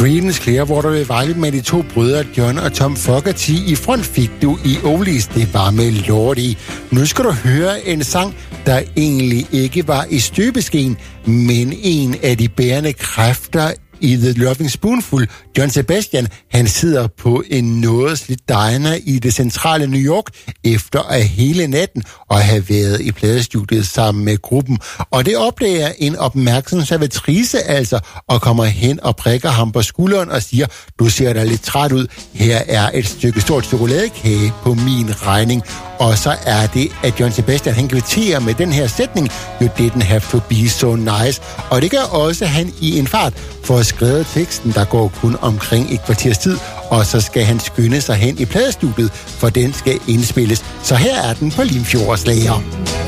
Creedence Clearwater Revival med de to brødre John og Tom Fogerty i front fik du i Oldies, det var med Lordy. Nu skal du høre en sang, der egentlig ikke var i støbeskeen, men en af de bærende kræfter i The Loving Spoonful. John Sebastian, han sidder på en noget slidt diner i det centrale New York, efter at hele natten og have været i pladestudiet sammen med gruppen. Og det opdager en opmærksom servitrice altså, og kommer hen og prikker ham på skulderen og siger, du ser da lidt træt ud, her er et stykke stort chokoladekage på min regning. Og så er det, at John Sebastian, han kvitterer med den her sætning, you didn't have to be so nice. Og det gør også han i en fart for at skrive teksten, der går kun omkring et kvarters tid, og så skal han skynde sig hen i pladestudiet, for den skal indspilles. Så her er den på Limfjordslæger.